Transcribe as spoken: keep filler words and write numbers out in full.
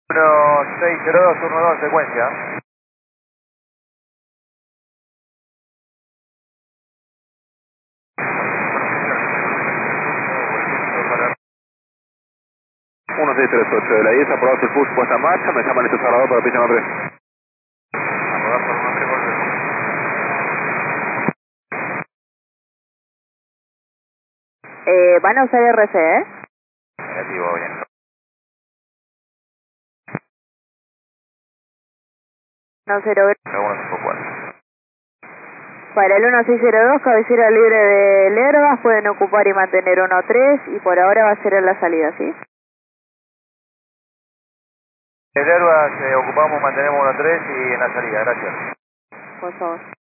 uno seis cero dos, turno dos, secuencia. uno seis tres ocho de la I E S, aprobado el push, puesta en marcha, me llaman este Salvador para pista nombre. Acordar por nombre, volver. Eh, van a usar R C, ¿eh? Negativo, bien. uno cero uno cinco cuatro. Para el uno seis cero dos, cabecera libre de Lervas, pueden ocupar y mantener uno tres y por ahora va a ser en la salida, ¿sí? De Herbas, eh, ocupamos, mantenemos uno tres y en la salida, gracias. Por favor.